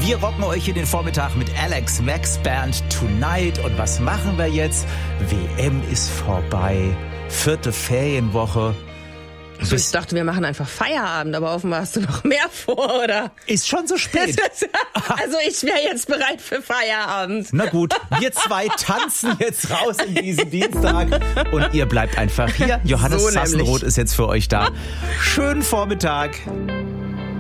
Wir rocken euch hier den Vormittag mit Alex Max Band Tonight. Und was machen wir jetzt? WM ist vorbei. 4. Ferienwoche. Ich dachte, wir machen einfach Feierabend, aber offenbar hast du noch mehr vor, oder? Ist schon so spät. Also ich wäre jetzt bereit für Feierabend. Na gut, wir zwei tanzen jetzt raus in diesen Dienstag und ihr bleibt einfach hier. Johannes So Sassenroth ist jetzt für euch da. Schönen Vormittag.